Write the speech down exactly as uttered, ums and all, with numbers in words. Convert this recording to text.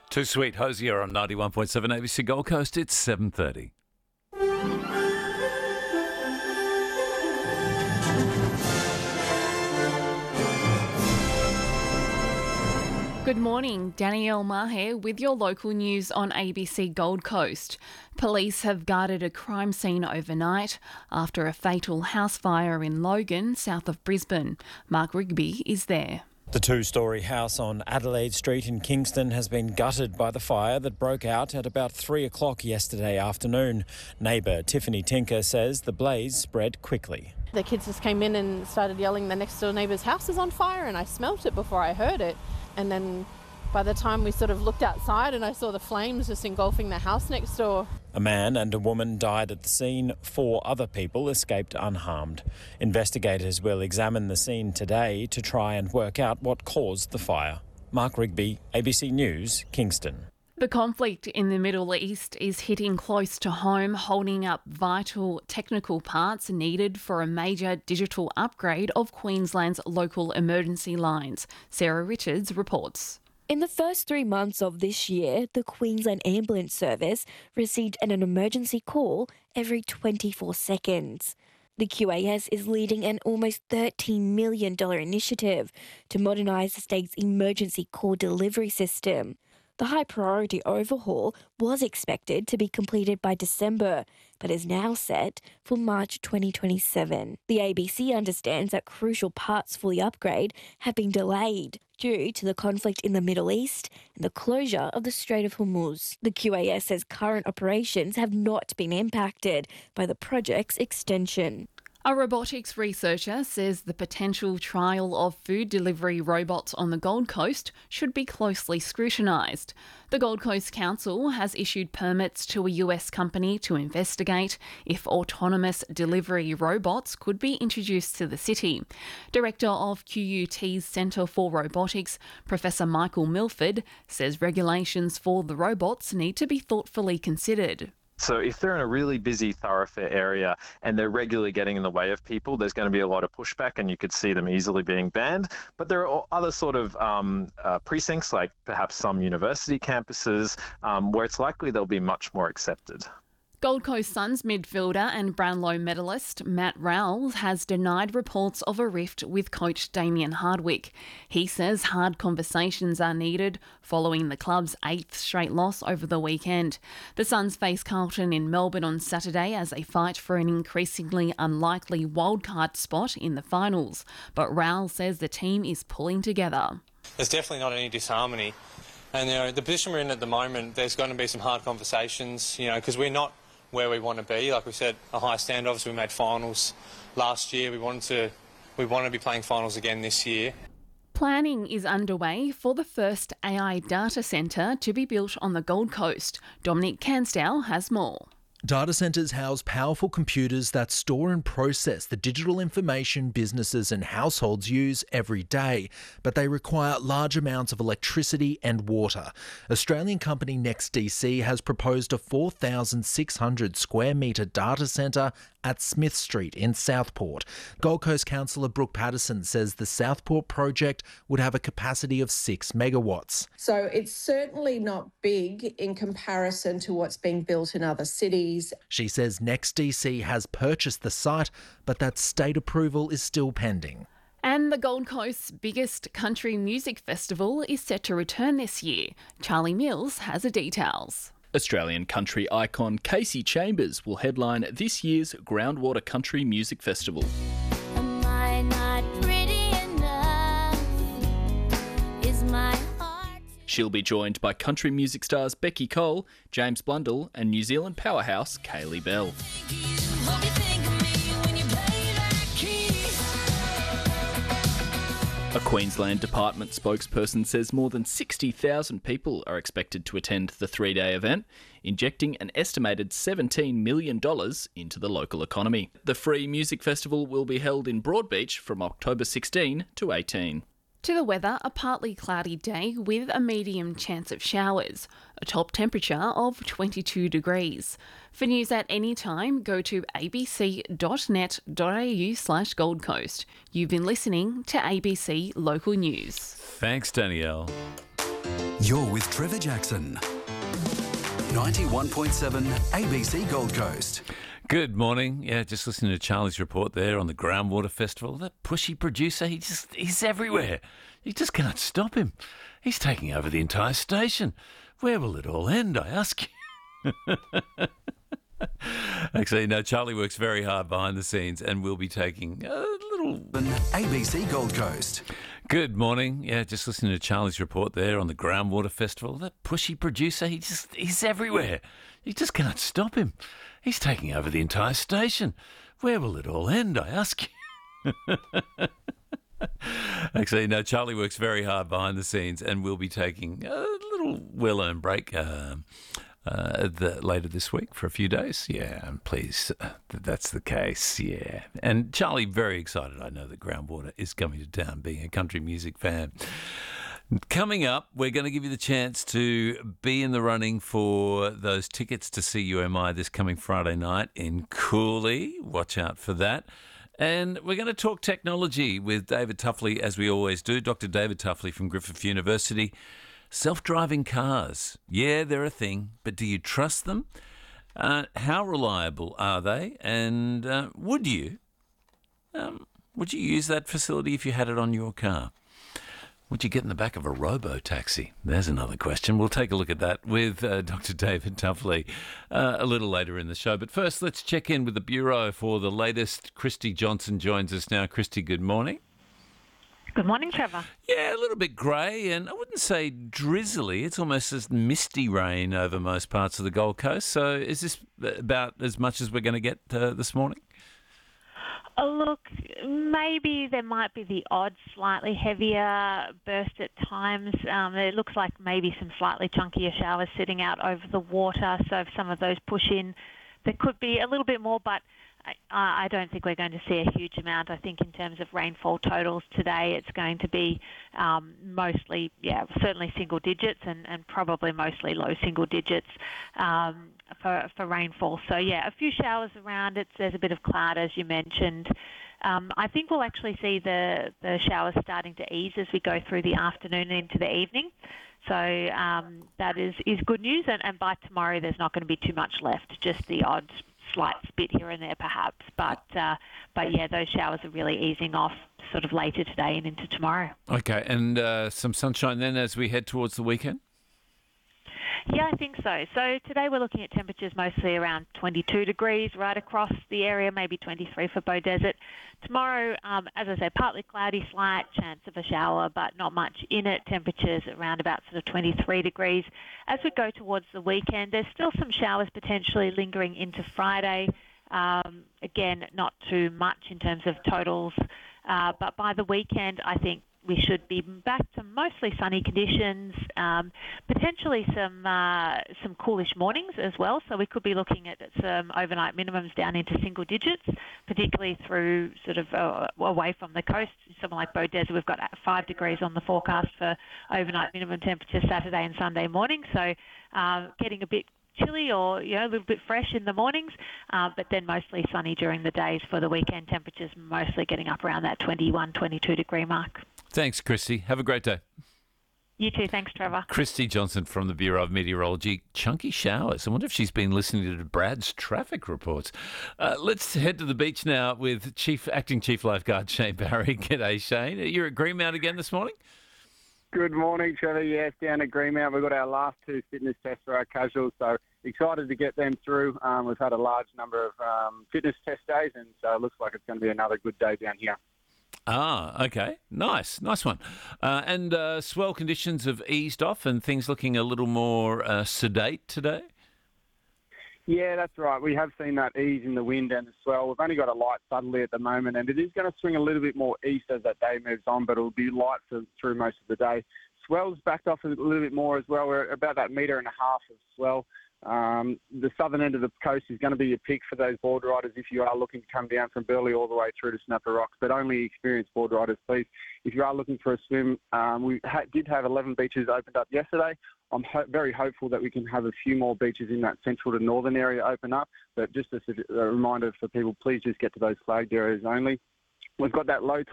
Too Sweet Hosier on ninety-one point seven A B C Gold Coast. It's seven thirty. Good morning, Danielle Maher with your local news on A B C Gold Coast. Police have guarded a crime scene overnight after a fatal house fire in Logan, south of Brisbane. Mark Rigby is there. The two-storey house on Adelaide Street in Kingston has been gutted by the fire that broke out at about three o'clock yesterday afternoon. Neighbour Tiffany Tinker says the blaze spread quickly. The kids just came in and started yelling the next door neighbour's house is on fire, and I smelt it before I heard it. And then by the time we sort of looked outside and I saw the flames just engulfing the house next door. A man and a woman died at the scene. Four other people escaped unharmed. Investigators will examine the scene today to try and work out what caused the fire. Mark Rigby, A B C News, Kingston. The conflict in the Middle East is hitting close to home, holding up vital technical parts needed for a major digital upgrade of Queensland's local emergency lines. Sarah Richards reports. In the first three months of this year, the Queensland Ambulance Service received an emergency call every twenty-four seconds. The Q A S is leading an almost thirteen million dollars initiative to modernise the state's emergency call delivery system. The high-priority overhaul was expected to be completed by December, but is now set for March twenty twenty-seven. The A B C understands that crucial parts for the upgrade have been delayed due to the conflict in the Middle East and the closure of the Strait of Hormuz. The Q A S says current operations have not been impacted by the project's extension. A robotics researcher says the potential trial of food delivery robots on the Gold Coast should be closely scrutinised. The Gold Coast Council has issued permits to a U S company to investigate if autonomous delivery robots could be introduced to the city. Director of Q U T's Centre for Robotics, Professor Michael Milford, says regulations for the robots need to be thoughtfully considered. So if they're in a really busy thoroughfare area and they're regularly getting in the way of people, there's going to be a lot of pushback and you could see them easily being banned. But there are other sort of um, uh, precincts, like perhaps some university campuses, um, where it's likely they'll be much more accepted. Gold Coast Suns midfielder and Brownlow medalist Matt Rowell has denied reports of a rift with coach Damien Hardwick. He says hard conversations are needed following the club's eighth straight loss over the weekend. The Suns face Carlton in Melbourne on Saturday as they fight for an increasingly unlikely wildcard spot in the finals. But Rowell says the team is pulling together. There's definitely not any disharmony. And you know, the position we're in at the moment, there's going to be some hard conversations, you know, because we're not where we want to be. Like we said, a high stand. Obviously, we made finals last year. We wanted to, we want to be playing finals again this year. Planning is underway for the first A I data centre to be built on the Gold Coast. Dominic Cansdow has more. Data centres house powerful computers that store and process the digital information businesses and households use every day, but they require large amounts of electricity and water. Australian company NextDC has proposed a four thousand six hundred square metre data centre at Smith Street in Southport. Gold Coast Councillor Brooke Patterson says the Southport project would have a capacity of six megawatts. So it's certainly not big in comparison to what's being built in other cities. She says NextDC has purchased the site, but that state approval is still pending. And the Gold Coast's biggest country music festival is set to return this year. Charlie Mills has the details. Australian country icon Casey Chambers will headline this year's Groundwater Country Music Festival. Am I not pretty enough? Is my heart... She'll be joined by country music stars Becky Cole, James Blundell and New Zealand powerhouse Kaylee Bell. A Queensland Department spokesperson says more than sixty thousand people are expected to attend the three-day event, injecting an estimated seventeen million dollars into the local economy. The free music festival will be held in Broadbeach from October sixteenth to eighteenth. To the weather, a partly cloudy day with a medium chance of showers, a top temperature of twenty-two degrees. For news at any time, go to abc.net.au slash Gold Coast. You've been listening to A B C Local News. Thanks, Danielle. You're with Trevor Jackson. ninety-one point seven A B C Gold Coast. Good morning. Yeah, just listening to Charlie's report there on the Groundwater Festival. That pushy producer, he just he's everywhere. You just can't stop him. He's taking over the entire station. Where will it all end, I ask you? Actually, no, Charlie works very hard behind the scenes and will be taking a little... A B C Gold Coast. Good morning. Yeah, just listening to Charlie's report there on the Groundwater Festival. That pushy producer, he just he's everywhere. You just can't stop him. He's taking over the entire station. Where will it all end, I ask you? Actually, no, Charlie works very hard behind the scenes and will be taking a little well-earned break uh, uh, the, later this week for a few days. Yeah, I'm pleased uh, that that's the case, yeah. And Charlie, very excited, I know, that Groundwater is coming to town, being a country music fan. Coming up, we're going to give you the chance to be in the running for those tickets to see U M I this coming Friday night in Cooley. Watch out for that. And we're going to talk technology with David Tuffley, as we always do. Doctor David Tuffley from Griffith University. Self-driving cars. Yeah, they're a thing, but do you trust them? Uh, how reliable are they? And uh, would you? Um, would you use that facility if you had it on your car? Would you get in the back of a robo-taxi? There's another question. We'll take a look at that with uh, Doctor David Tuffley uh, a little later in the show. But first, let's check in with the Bureau for the latest. Christy Johnson joins us now. Christy, good morning. Good morning, Trevor. Yeah, a little bit grey, and I wouldn't say drizzly. It's almost as misty rain over most parts of the Gold Coast. So is this about as much as we're going to get uh, this morning? Oh, look, maybe there might be the odd slightly heavier burst at times. Um, it looks like maybe some slightly chunkier showers sitting out over the water. So if some of those push in, there could be a little bit more, but I, I don't think we're going to see a huge amount. I think in terms of rainfall totals today, it's going to be um, mostly, yeah, certainly single digits and, and probably mostly low single digits um, for, for rainfall. So, yeah, a few showers around. It's, there's a bit of cloud, as you mentioned. Um, I think we'll actually see the, the showers starting to ease as we go through the afternoon and into the evening. So um, that is, is good news. And, and by tomorrow, there's not going to be too much left, just the odd slight spit here and there perhaps. But, uh, but yeah, those showers are really easing off sort of later today and into tomorrow. Okay, and uh, some sunshine then as we head towards the weekend? Yeah, I think so. So today we're looking at temperatures mostly around twenty-two degrees right across the area, maybe twenty-three for Bow Desert. Tomorrow, um, as I say, partly cloudy, slight chance of a shower, but not much in it. Temperatures around about sort of twenty-three degrees. As we go towards the weekend, there's still some showers potentially lingering into Friday. Um, again, not too much in terms of totals, uh, but by the weekend, I think we should be back to mostly sunny conditions, um, potentially some uh, some coolish mornings as well. So we could be looking at some overnight minimums down into single digits, particularly through sort of uh, away from the coast. Somewhere like Bow Desert, we've got five degrees on the forecast for overnight minimum temperature Saturday and Sunday morning. So uh, getting a bit chilly or, you know, a little bit fresh in the mornings, uh, but then mostly sunny during the days for the weekend. Temperatures mostly getting up around that twenty-one, twenty-two degree mark. Thanks, Christy. Have a great day. You too. Thanks, Trevor. Christy Johnson from the Bureau of Meteorology. Chunky showers. I wonder if she's been listening to Brad's traffic reports. Uh, let's head to the beach now with Chief Acting Chief Lifeguard Shane Barry. G'day, Shane. You're at Greenmount again this morning? Good morning, Trevor. Yes, down at Greenmount. We've got our last two fitness tests for our casuals, so excited to get them through. Um, we've had a large number of um, fitness test days, and so it looks like it's going to be another good day down here. Ah, okay. Nice. Nice one. Uh, and uh, swell conditions have eased off and things looking a little more uh, sedate today? Yeah, that's right. We have seen that ease in the wind and the swell. We've only got a light southerly at the moment, and it is going to swing a little bit more east as that day moves on, but it'll be light for, through most of the day. Swell's backed off a little bit more as well. We're about that metre and a half of swell. Um, the southern end of the coast is going to be a pick for those board riders if you are looking to come down from Burleigh all the way through to Snapper Rocks, but only experienced board riders, please. If you are looking for a swim, um, we ha- did have eleven beaches opened up yesterday. I'm ho- very hopeful that we can have a few more beaches in that central to northern area open up, but just a, a reminder for people, please just get to those flagged areas only. We've got that low